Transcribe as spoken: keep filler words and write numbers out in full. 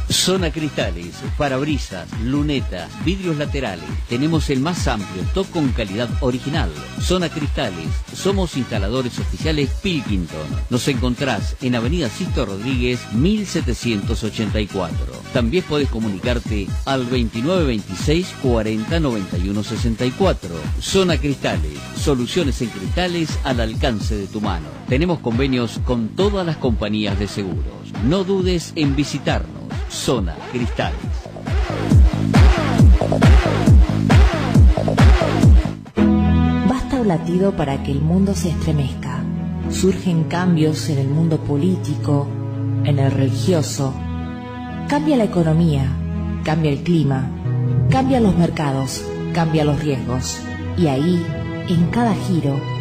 Zona Cristales, parabrisas, lunetas, vidrios laterales. Tenemos el más amplio stock con calidad original. Zona Cristales, somos instaladores oficiales Pilkington. Nos encontrás en Avenida Sisto Rodríguez, mil setecientos ochenta y cuatro. También podés comunicarte al veintinueve veintiséis cuarenta noventa y uno sesenta y cuatro. Zona Cristales, soluciones en cristales al alcance de tu mano. Tenemos convenios con todas las compañías de seguros. No dudes en visitarnos. Zona Cristales. Basta un latido para que el mundo se estremezca. Surgen cambios en el mundo político, en el religioso. Cambia la economía, cambia el clima, cambian los mercados, cambian los riesgos. Y ahí, en cada giro,